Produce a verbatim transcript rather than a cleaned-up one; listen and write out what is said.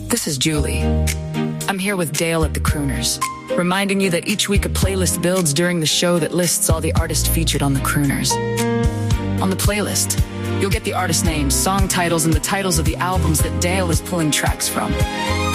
This is Julie. I'm here with Dale at the Crooners, reminding you that each week a playlist builds during the show that lists all the artists featured on the Crooners. On the playlist, you'll get the artist names, song titles, and the titles of the albums that Dale is pulling tracks from.